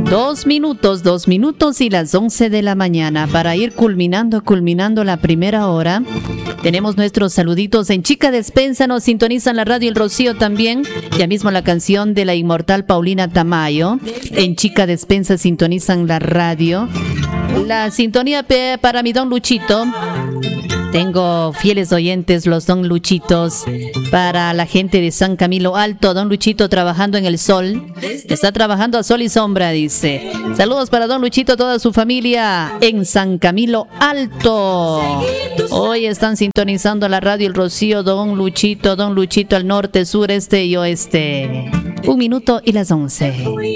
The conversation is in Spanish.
2 minutos y las 11 de la mañana. Para ir culminando la primera hora, tenemos nuestros saluditos. En Chica Despensa nos sintonizan la radio El Rocío también. Ya mismo la canción de la inmortal Paulina Tamayo. En Chica Despensa sintonizan la radio. La sintonía para mi don Luchito. Tengo fieles oyentes, los don Luchitos. Para la gente de San Camilo Alto, don Luchito trabajando en el sol. Está trabajando a sol y sombra, dice. Saludos para don Luchito, toda su familia en San Camilo Alto. Hoy están sintonizando la radio El Rocío, don Luchito al norte, sur, este y oeste. 1 minuto y las 11.